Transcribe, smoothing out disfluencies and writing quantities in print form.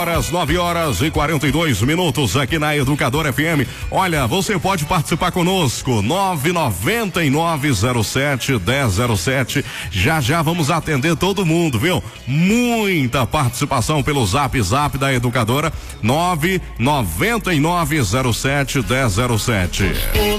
9 horas e 42 minutos aqui na Educadora FM. Olha, você pode participar conosco, 99907-1007. Já vamos atender todo mundo, viu? Muita participação pelo Zap da Educadora, 99907-1007.